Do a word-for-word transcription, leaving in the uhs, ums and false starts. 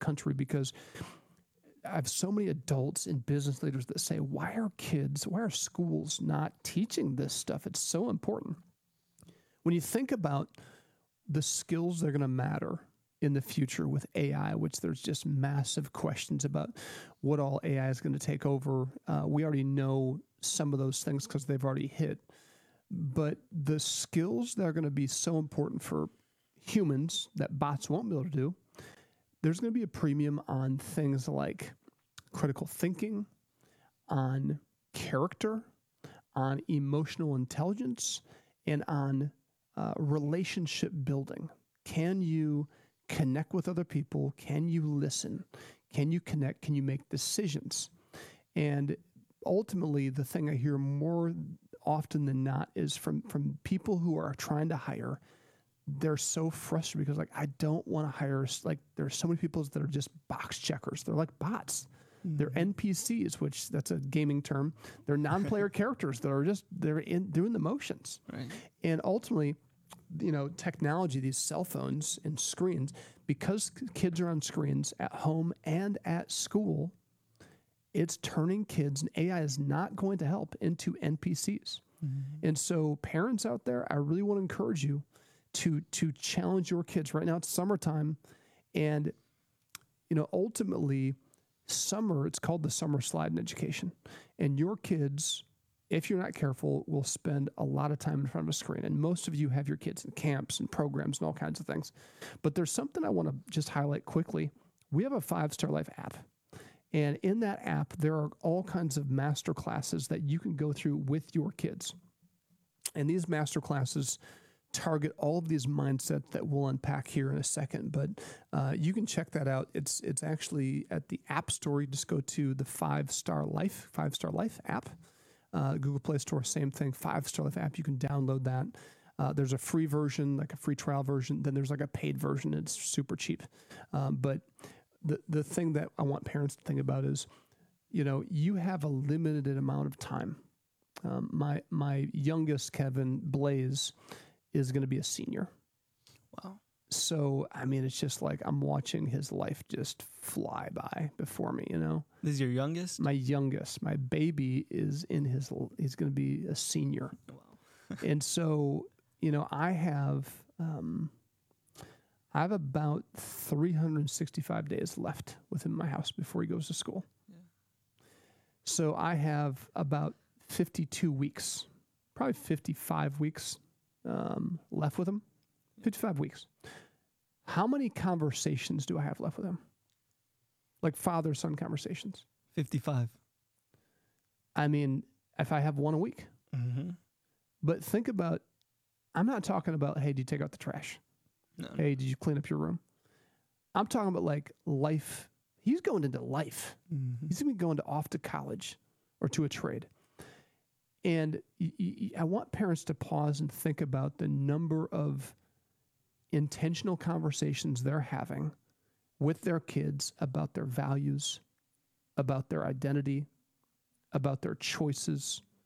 country, because I have so many adults and business leaders that say, why are kids, why are schools not teaching this stuff? It's so important. When you think about the skills that are going to matter in the future with A I, which there's just massive questions about what all A I is going to take over. Uh, we already know some of those things because they've already hit. But the skills that are going to be so important for humans that bots won't be able to do, there's going to be a premium on things like critical thinking, on character, on emotional intelligence, and on uh, relationship building. Can you connect with other people? Can you listen? Can you connect? Can you make decisions? And ultimately, the thing I hear more often than not is from, from people who are trying to hire, they're so frustrated because, like, I don't want to hire, like, there's so many people that are just box checkers. They're like bots. Mm-hmm. They're N P Cs, which that's a gaming term. They're non-player characters that are just, they're in doing the motions. Right. And ultimately, you know, technology, these cell phones and screens, because kids are on screens at home and at school, it's turning kids, and A I is not going to help, into N P Cs. Mm-hmm. And so parents out there, I really want to encourage you to to challenge your kids. Right now it's summertime, and you know, ultimately summer, it's called the summer slide in education. And your kids, if you're not careful, will spend a lot of time in front of a screen. And most of you have your kids in camps and programs and all kinds of things. But there's something I want to just highlight quickly. We have a Five Star Life app. And in that app, there are all kinds of master classes that you can go through with your kids. And these master classes target all of these mindsets that we'll unpack here in a second. But uh, you can check that out. It's it's actually at the App Store. You just go to the Five Star Life, Five Star Life app. Uh, Google Play Store, same thing, Five Star Life app. You can download that. Uh, there's a free version, like a free trial version. Then there's like a paid version. It's super cheap. Um, but the the thing that I want parents to think about is, you know, you have a limited amount of time. Um, my my youngest, Kevin Blaze, is going to be a senior. Wow. So, I mean, it's just like I'm watching his life just fly by before me, you know? This is your youngest? My youngest. My baby is in his, he's going to be a senior. Wow. And so, you know, I have, um, I have about three hundred sixty-five days left with him in my house before he goes to school. Yeah. So I have about fifty-two weeks, probably fifty-five weeks um, left with him. fifty-five weeks. How many conversations do I have left with him? Like father-son conversations. fifty-five. I mean, if I have one a week. Mm-hmm. But think about, I'm not talking about, hey, did you take out the trash? No. Hey, did you clean up your room? I'm talking about like life. He's going into life. Mm-hmm. He's going to be going to off to college or to a trade. And y- y- I want parents to pause and think about the number of intentional conversations they're having with their kids about their values, about their identity, about their choices,